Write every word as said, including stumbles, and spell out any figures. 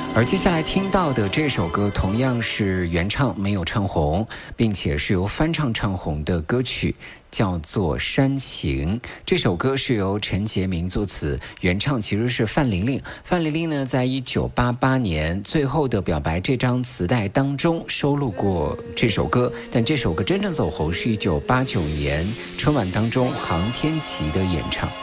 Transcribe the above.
而接下来听到的这首歌同样是原唱没有唱红，并且是由翻唱唱红的歌曲，叫做《山行》。这首歌是由陈洁明作词，原唱其实是范玲玲。范玲玲呢，在一九八八年《最后的表白》这张磁带当中收录过这首歌，但这首歌真正走红是一九八九年春晚当中杭天琪的演唱。